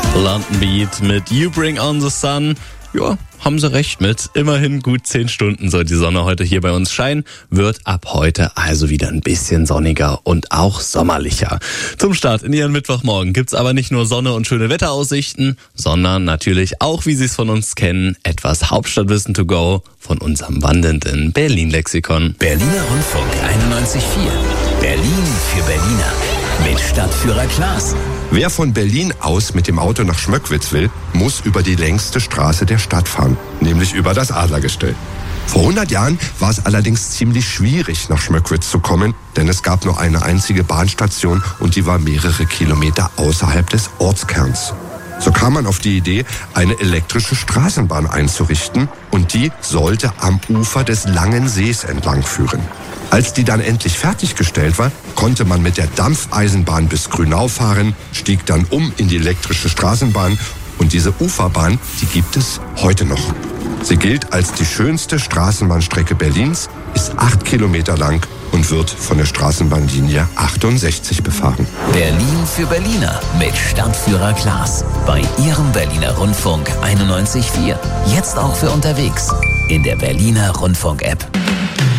London Beat mit You Bring On The Sun. Ja, haben sie recht mit. Immerhin gut 10 Stunden soll die Sonne heute hier bei uns scheinen. Wird ab heute also wieder ein bisschen sonniger und auch sommerlicher. Zum Start in Ihren Mittwochmorgen gibt's aber nicht nur Sonne und schöne Wetteraussichten, sondern natürlich auch, wie Sie es von uns kennen, etwas Hauptstadtwissen to go von unserem wandelnden Berlin-Lexikon. Berliner Rundfunk 91.4. Berlin für Berliner. Mit Stadtführer Klaas. Wer von Berlin aus mit dem Auto nach Schmöckwitz will, muss über die längste Straße der Stadt fahren, nämlich über das Adlergestell. Vor 100 Jahren war es allerdings ziemlich schwierig, nach Schmöckwitz zu kommen, denn es gab nur eine einzige Bahnstation und die war mehrere Kilometer außerhalb des Ortskerns. So kam man auf die Idee, eine elektrische Straßenbahn einzurichten und die sollte am Ufer des Langen Sees entlang führen. Als die dann endlich fertiggestellt war, konnte man mit der Dampfeisenbahn bis Grünau fahren, stieg dann um in die elektrische Straßenbahn und diese Uferbahn, die gibt es heute noch. Sie gilt als die schönste Straßenbahnstrecke Berlins, ist 8 Kilometer lang und wird von der Straßenbahnlinie 68 befahren. Berlin für Berliner mit Stadtführer Klaas. Bei Ihrem Berliner Rundfunk 91.4. Jetzt auch für unterwegs in der Berliner Rundfunk-App.